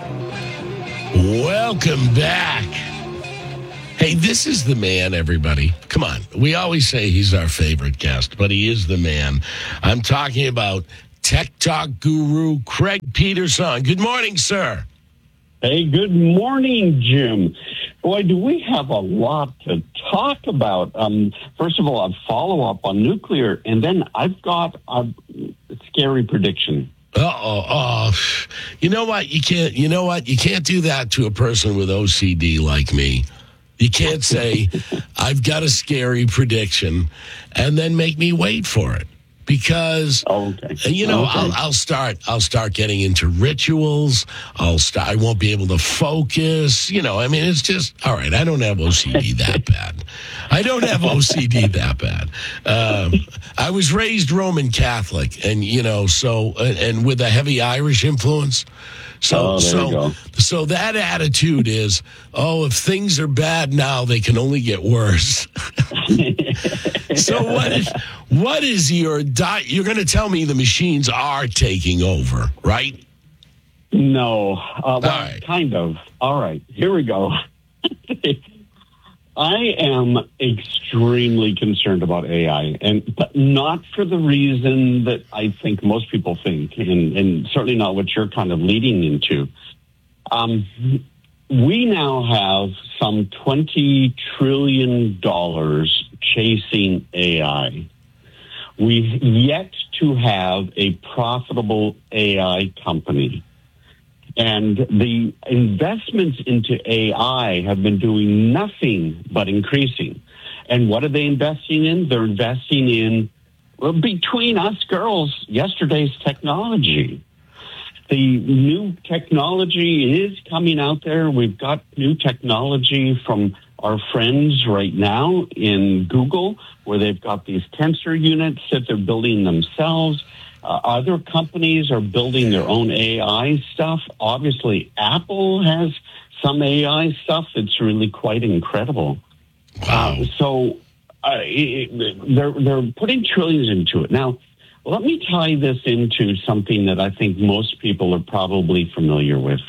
Welcome back. Hey, this is the man, everybody. Come on. We always say he's our favorite guest, but he is the man. I'm talking about Tech Talk guru Craig Peterson. Good morning, sir. Hey, good morning, Jim. Boy, do we have a lot to talk about. First of all, a follow-up on nuclear, and then I've got a scary prediction. Oh, you know what? You can't do that to a person with OCD like me. You can't say, I've got a scary prediction and then make me wait for it. Because, I'll start getting into rituals. I won't be able to focus. It's just, all right, I don't have OCD that bad. I was raised Roman Catholic and with a heavy Irish influence. So that attitude is, if things are bad now, they can only get worse. So what is your diet? You're going to tell me the machines are taking over, right? No. Right. Kind of. All right, here we go. I am extremely concerned about AI, but not for the reason that I think most people think, and certainly not what you're kind of leading into. We now have some $20 trillion chasing AI. We've yet to have a profitable AI company. And the investments into AI have been doing nothing but increasing. And what are they investing in? They're investing in, between us girls, yesterday's technology. The new technology is coming out there. We've got new technology from our friends right now in Google, where they've got these tensor units that they're building themselves. Other companies are building their own AI stuff. Obviously, Apple has some AI stuff that's really quite incredible. Wow. They're putting trillions into it. Now, let me tie this into something that I think most people are probably familiar with.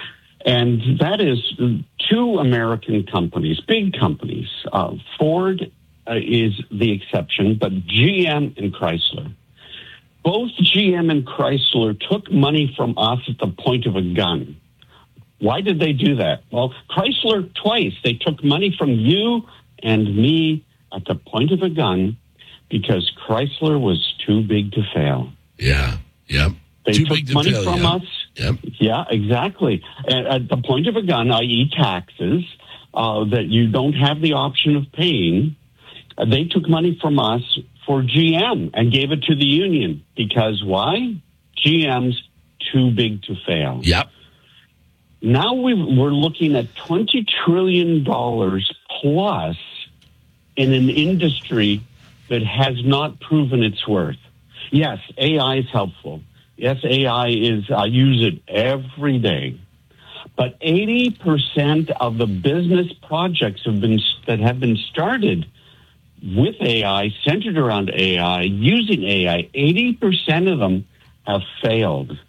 And that is two American companies, big companies. Ford is the exception, but GM and Chrysler. Both GM and Chrysler took money from us at the point of a gun. Why did they do that? Well, Chrysler twice. They took money from you and me at the point of a gun because Chrysler was too big to fail. Yeah, yep. They took money from us. Yep. Yeah, exactly. At the point of a gun, i.e. taxes, that you don't have the option of paying, they took money from us for GM and gave it to the union. Because why? GM's too big to fail. Yep. Now we're looking at $20 trillion plus in an industry that has not proven its worth. Yes, AI is helpful. Yes, AI is, I use it every day. But 80% of the business projects that have been started with AI, centered around AI, using AI, 80% of them have failed.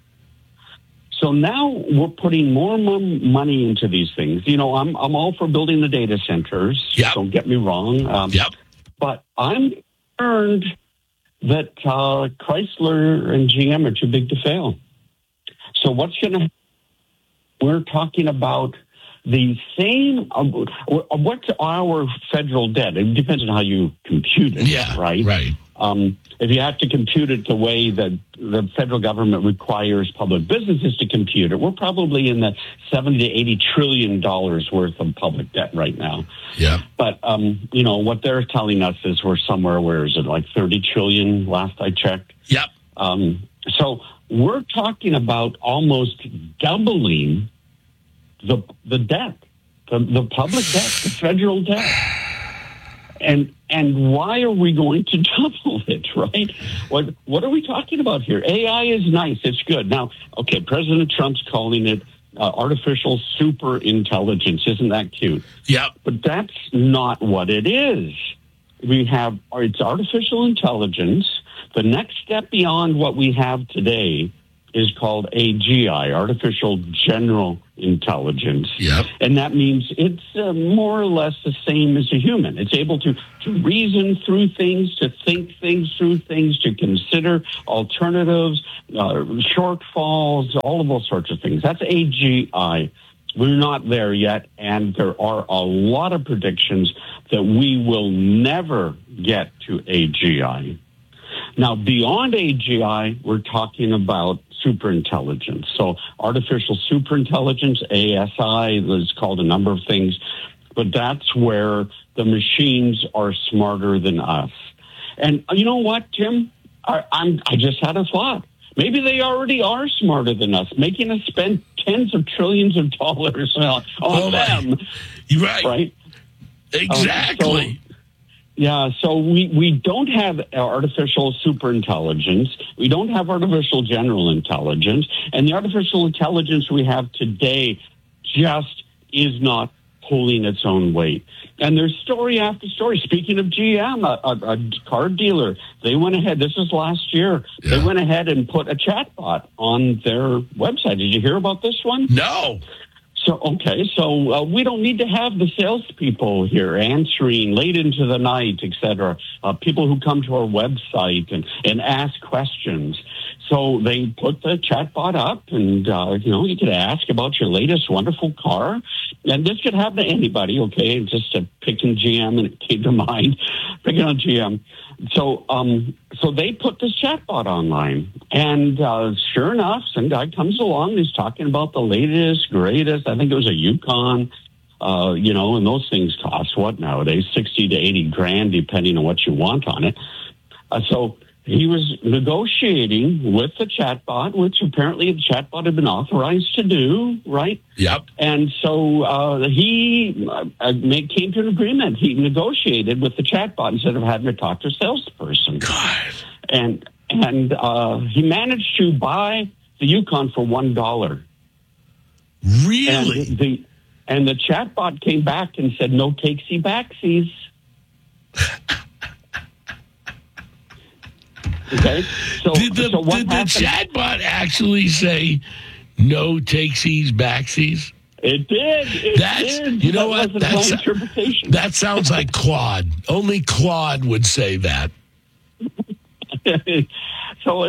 So now we're putting more money into these things. I'm all for building the data centers. Yep. Don't get me wrong. Yep. But I'm concerned that Chrysler and GM are too big to fail. So what's going to happen? We're talking about the same, what's our federal debt? It depends on how you compute it, right? Right. If you have to compute it the way that the federal government requires public businesses to compute it, we're probably in the $70 to $80 trillion worth of public debt right now. Yeah. But, what they're telling us is we're somewhere, where is it, like 30 trillion last I checked? Yep. So we're talking about almost doubling the debt, the public debt, the federal debt. And why are we going to double it, right? What are we talking about here? AI is nice. It's good. Now, okay, President Trump's calling it artificial super intelligence. Isn't that cute? Yeah. But that's not what it is. It's artificial intelligence. The next step beyond what we have today is called AGI, Artificial General Intelligence. Yep. And that means it's more or less the same as a human. It's able to reason through things, to think things through things, to consider alternatives, shortfalls, all of those sorts of things. That's AGI. We're not there yet, and there are a lot of predictions that we will never get to AGI. Now, beyond AGI, we're talking about superintelligence. So artificial superintelligence, ASI, is called a number of things, but that's where the machines are smarter than us. And you know what, Tim? I just had a thought. Maybe they already are smarter than us, making us spend tens of trillions of dollars on them. You're right. Right? Exactly. So we don't have artificial superintelligence. We don't have artificial general intelligence. And the artificial intelligence we have today just is not pulling its own weight. And there's story after story. Speaking of GM, a car dealer, they went ahead, this was last year, they went ahead and put a chatbot on their website. Did you hear about this one? No. So we don't need to have the salespeople here answering late into the night, et cetera, people who come to our website and ask questions. So they put the chatbot up, and, you could ask about your latest wonderful car. And this could happen to anybody, okay? Just picking GM, and it came to mind, picking on GM. So they put this chatbot online, and sure enough, some guy comes along, he's talking about the latest, greatest. I think it was a Yukon, and those things cost what nowadays? 60 to 80 grand, depending on what you want on it. So he was negotiating with the chatbot, which apparently the chatbot had been authorized to do, right? Yep. And so he came to an agreement. He negotiated with the chatbot instead of having to talk to a salesperson. God. And he managed to buy the Yukon for $1. Really? And the chatbot came back and said, no takesy backsies. Okay. Did the chatbot actually say no takesies, backsies? It did. Did. You know what? That sounds like Claude. Only Claude would say that. So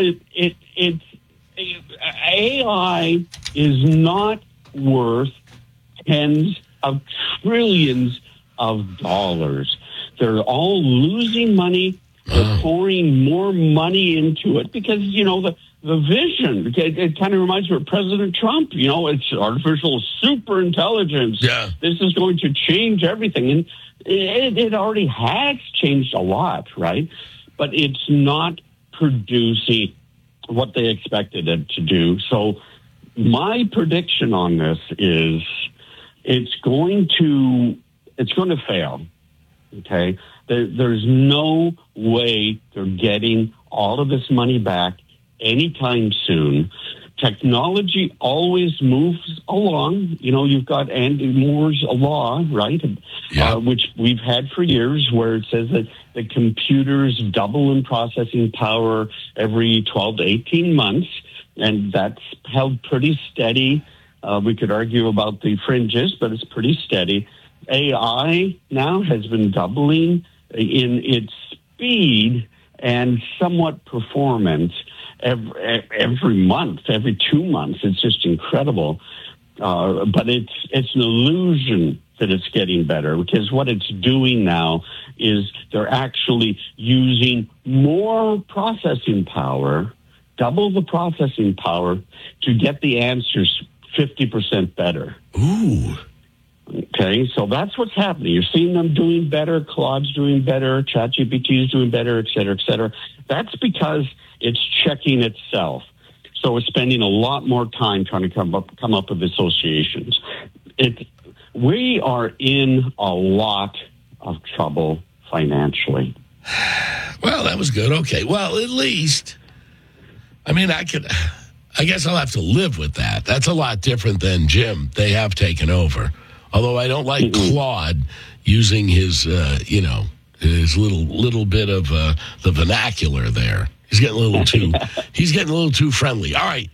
AI is not worth tens of trillions of dollars. They're all losing money. They're pouring more money into it because, the vision, it kind of reminds me of President Trump. It's artificial superintelligence. Yeah. This is going to change everything. And it already has changed a lot, right? But it's not producing what they expected it to do. So my prediction on this is it's going to fail. Okay? There's no way they're getting all of this money back anytime soon. Technology always moves along. You've got Andy Moore's law, right? Yeah. Which we've had for years, where it says that the computers double in processing power every 12 to 18 months, and that's held pretty steady. We could argue about the fringes, but it's pretty steady. AI now has been doubling in its speed and somewhat performance every month, every 2 months. It's just incredible. But it's an illusion that it's getting better, because what it's doing now is they're actually using more processing power, double the processing power, to get the answers 50% better. Ooh. Okay, so that's what's happening. You're seeing them doing better. Claude's doing better. ChatGPT is doing better, et cetera, et cetera. That's because it's checking itself. So it's spending a lot more time trying to come up with associations. We are in a lot of trouble financially. Well, that was good. Okay. Well, at least, I guess I'll have to live with that. That's a lot different than Jim. They have taken over. Although I don't like Claude using his, his little bit of the vernacular there. He's getting a little too friendly. All right.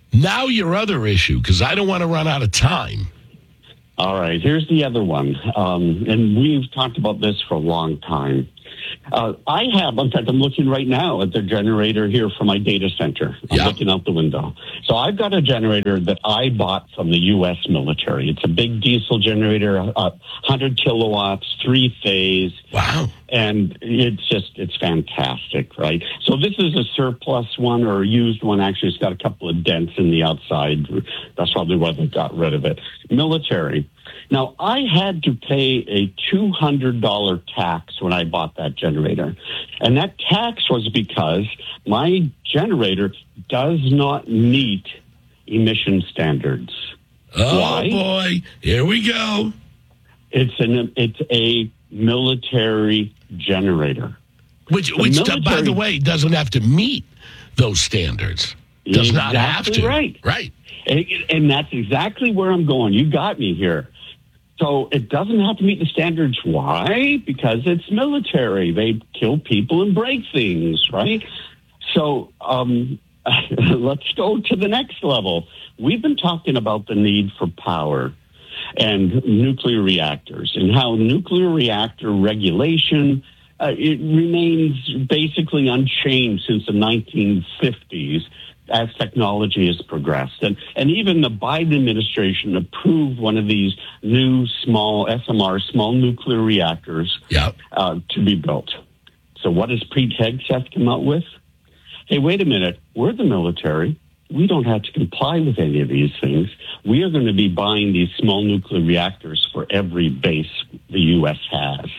Now your other issue, because I don't want to run out of time. All right, here's the other one. And we've talked about this for a long time. I have, in fact, I'm looking right now at the generator here for my data center. I'm looking out the window. So I've got a generator that I bought from the U.S. military. It's a big diesel generator, 100 kilowatts, 3-phase. Wow. And it's fantastic, right? So this is a surplus one or a used one. Actually, it's got a couple of dents in the outside. That's probably why they got rid of it. Military. Now, I had to pay a $200 tax when I bought that generator. And that tax was because my generator does not meet emission standards. Oh, Why? boy. Here we go. It's a military generator. Which by the way, doesn't have to meet those standards. Does not have to. Right. Right. And that's exactly where I'm going. You got me here. So it doesn't have to meet the standards. Why? Because it's military. They kill people and break things, right? So let's go to the next level. We've been talking about the need for power and nuclear reactors and how nuclear reactor regulation it remains basically unchanged since the 1950s. As technology has progressed. And even the Biden administration approved one of these new small SMR, small nuclear reactors to be built. So what does Pete Hegseth come out with? Hey, wait a minute. We're the military. We don't have to comply with any of these things. We are going to be buying these small nuclear reactors for every base the U.S. has.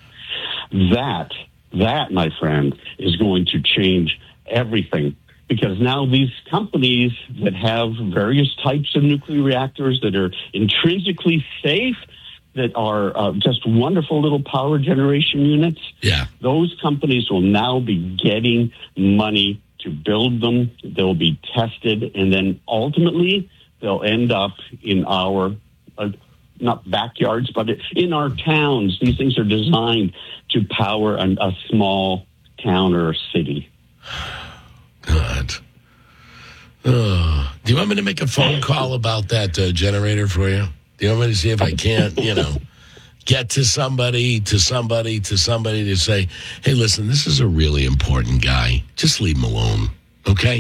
That, my friend, is going to change everything. Because now these companies that have various types of nuclear reactors that are intrinsically safe, that are just wonderful little power generation units, those companies will now be getting money to build them. They'll be tested, and then ultimately they'll end up in our, not backyards, but in our towns. These things are designed to power a small town or a city. God. Do you want me to make a phone call about that generator for you? Do you want me to see if I can't, get to somebody to say, hey, listen, this is a really important guy. Just leave him alone, okay?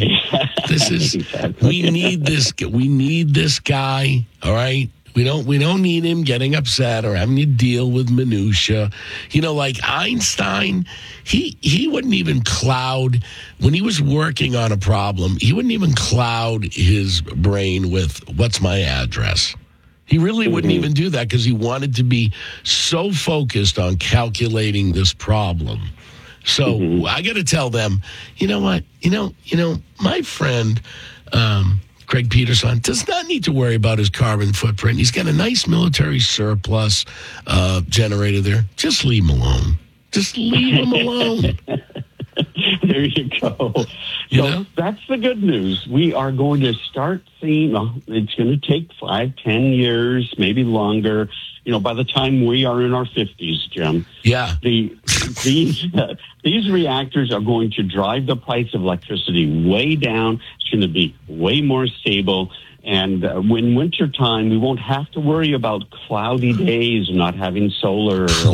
We need this guy, all right? We don't need him getting upset or having to deal with minutia. Like Einstein, he wouldn't even cloud, when he was working on a problem, he wouldn't even cloud his brain with, what's my address? He really wouldn't even do that because he wanted to be so focused on calculating this problem. So I got to tell them, you know what? My friend, Craig Peterson, does not need to worry about his carbon footprint. He's got a nice military surplus generator there. Just leave him alone. Just leave him alone. There you go. So that's the good news. We are going to start seeing, it's going to take 5, 10 years, maybe longer. By the time we are in our 50s, Jim. Yeah. These reactors are going to drive the price of electricity way down. It's going to be way more stable. And when wintertime, we won't have to worry about cloudy days, not having solar or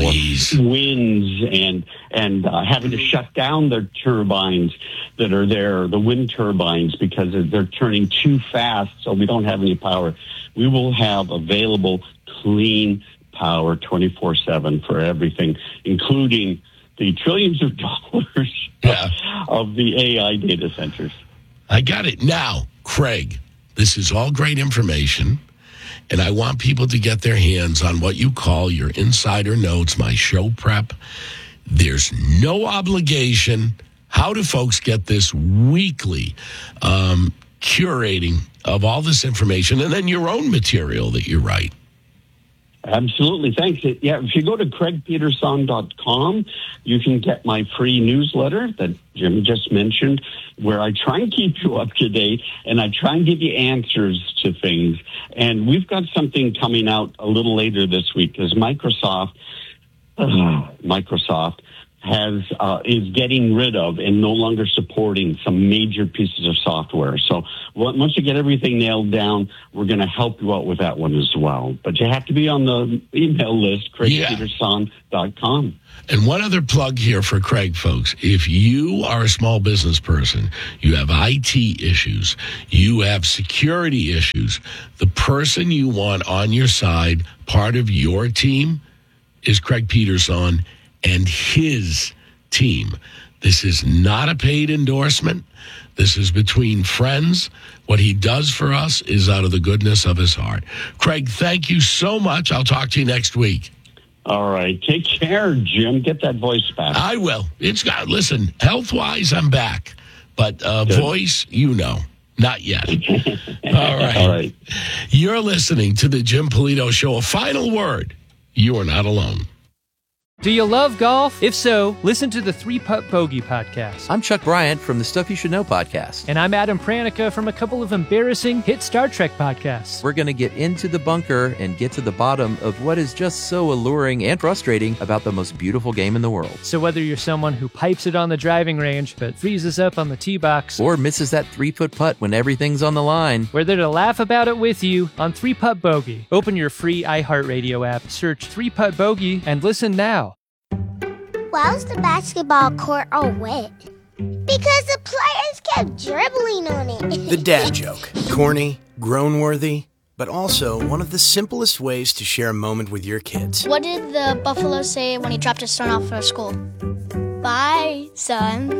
winds, and having to shut down the turbines that are there, the wind turbines, because they're turning too fast, so we don't have any power. We will have available clean power 24/7 for everything, including the trillions of dollars of the AI data centers. I got it. Now, Craig, this is all great information, and I want people to get their hands on what you call your insider notes, my show prep. There's no obligation. How do folks get this weekly curating of all this information and then your own material that you write? Absolutely. Thanks. Yeah, if you go to craigpeterson.com, you can get my free newsletter that Jim just mentioned, where I try and keep you up to date and I try and give you answers to things. And we've got something coming out a little later this week because Microsoft is getting rid of and no longer supporting some major pieces of software. So once you get everything nailed down, we're going to help you out with that one as well. But you have to be on the email list, CraigPeterson.com. And one other plug here for Craig, folks. If you are a small business person, you have IT issues, you have security issues, the person you want on your side, part of your team, is Craig Peterson and his team. This is not a paid endorsement. This is between friends. What he does for us is out of the goodness of his heart. Craig, thank you so much. I'll talk to you next week. All right. Take care, Jim. Get that voice back. I will. Listen, health-wise, I'm back. But voice, not yet. All right. All right. You're listening to the Jim Polito Show. A final word. You are not alone. Do you love golf? If so, listen to the 3-Putt Bogey podcast. I'm Chuck Bryant from the Stuff You Should Know podcast. And I'm Adam Pranica from a couple of embarrassing hit Star Trek podcasts. We're going to get into the bunker and get to the bottom of what is just so alluring and frustrating about the most beautiful game in the world. So whether you're someone who pipes it on the driving range but freezes up on the tee box, or misses that 3-foot putt when everything's on the line, we're there to laugh about it with you on 3-Putt Bogey. Open your free iHeartRadio app, search 3-Putt Bogey, and listen now. Why was the basketball court all wet? Because the players kept dribbling on it. The dad joke. Corny, groan-worthy, but also one of the simplest ways to share a moment with your kids. What did the buffalo say when he dropped his son off at school? Bye, son.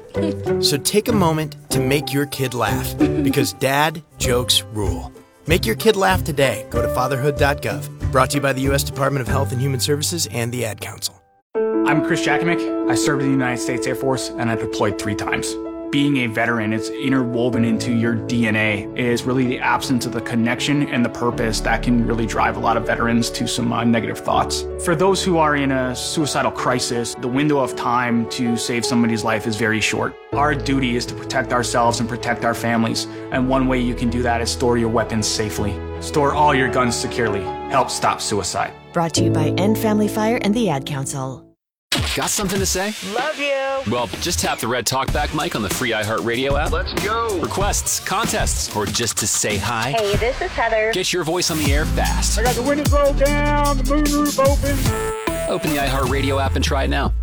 So take a moment to make your kid laugh, because dad jokes rule. Make your kid laugh today. Go to fatherhood.gov. Brought to you by the U.S. Department of Health and Human Services and the Ad Council. I'm Chris Jakimick. I served in the United States Air Force, and I deployed 3 times. Being a veteran, it's interwoven into your DNA. It is really the absence of the connection and the purpose that can really drive a lot of veterans to some negative thoughts. For those who are in a suicidal crisis, the window of time to save somebody's life is very short. Our duty is to protect ourselves and protect our families, and one way you can do that is store your weapons safely. Store all your guns securely. Help stop suicide. Brought to you by End Family Fire and the Ad Council. Got something to say? Love you. Well, just tap the red talkback mic on the free iHeartRadio app. Let's go. Requests, contests, or just to say hi. Hey, this is Heather. Get your voice on the air fast. I got the windows rolled down, the moonroof open. Open the iHeartRadio app and try it now.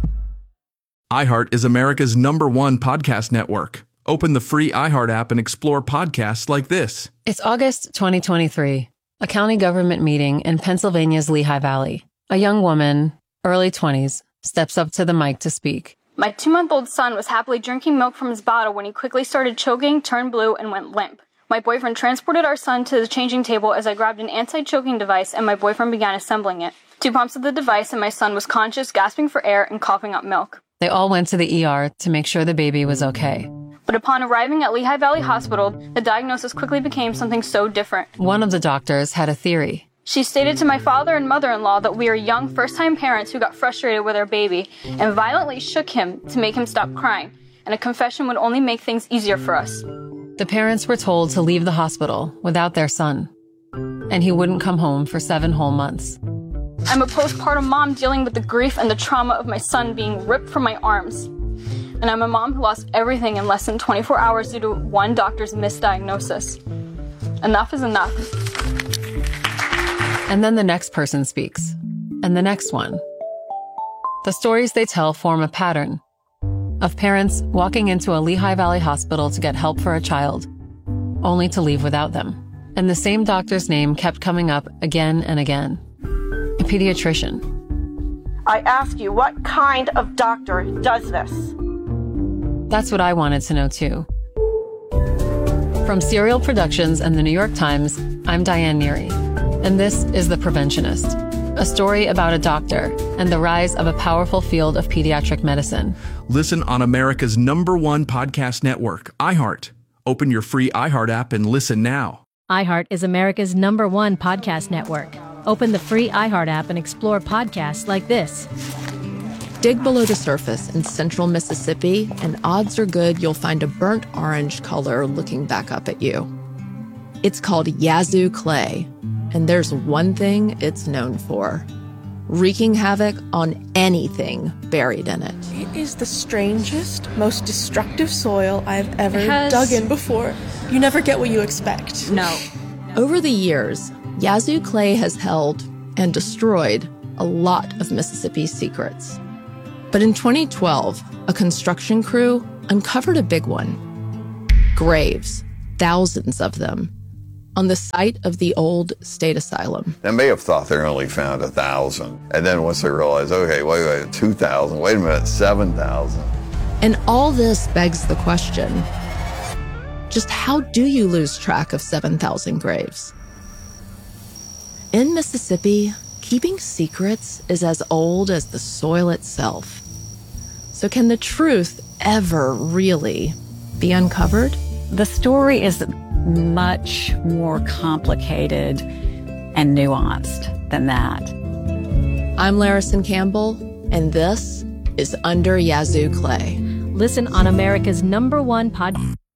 iHeart is America's #1 podcast network. Open the free iHeart app and explore podcasts like this. It's August 2023, a county government meeting in Pennsylvania's Lehigh Valley. A young woman, early 20s, steps up to the mic to speak. My 2-month-old son was happily drinking milk from his bottle when he quickly started choking, turned blue, and went limp. My boyfriend transported our son to the changing table as I grabbed an anti-choking device and my boyfriend began assembling it. 2 pumps of the device and my son was conscious, gasping for air, and coughing up milk. They all went to the ER to make sure the baby was okay. But upon arriving at Lehigh Valley Hospital, the diagnosis quickly became something so different. One of the doctors had a theory. She stated to my father and mother-in-law that we are young first-time parents who got frustrated with our baby and violently shook him to make him stop crying, and a confession would only make things easier for us. The parents were told to leave the hospital without their son, and he wouldn't come home for 7 whole months. I'm a postpartum mom dealing with the grief and the trauma of my son being ripped from my arms. And I'm a mom who lost everything in less than 24 hours due to one doctor's misdiagnosis. Enough is enough. And then the next person speaks, and the next one. The stories they tell form a pattern of parents walking into a Lehigh Valley hospital to get help for a child, only to leave without them. And the same doctor's name kept coming up again and again. A pediatrician. I ask you, what kind of doctor does this? That's what I wanted to know too. From Serial Productions and the New York Times, I'm Diane Neary. And this is The Preventionist, a story about a doctor and the rise of a powerful field of pediatric medicine. Listen on America's #1 podcast network, iHeart. Open your free iHeart app and listen now. iHeart is America's #1 podcast network. Open the free iHeart app and explore podcasts like this. Dig below the surface in central Mississippi, and odds are good you'll find a burnt orange color looking back up at you. It's called Yazoo clay. And there's one thing it's known for: wreaking havoc on anything buried in it. It is the strangest, most destructive soil I've ever dug in before. You never get what you expect. No. Over the years, Yazoo Clay has held and destroyed a lot of Mississippi's secrets. But in 2012, a construction crew uncovered a big one. Graves, thousands of them, on the site of the old state asylum. They may have thought they only found 1,000. And then once they realized, okay, wait, 2,000, wait a minute, 7,000. And all this begs the question, just how do you lose track of 7,000 graves? In Mississippi, keeping secrets is as old as the soil itself. So can the truth ever really be uncovered? The story is much more complicated and nuanced than that. I'm Larison Campbell, and this is Under Yazoo Clay. Listen on America's #1 podcast.